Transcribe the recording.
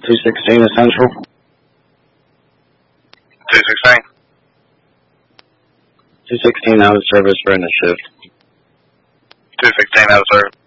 216 Essential. 216. 216 out of service for in the shift. 216 out of service.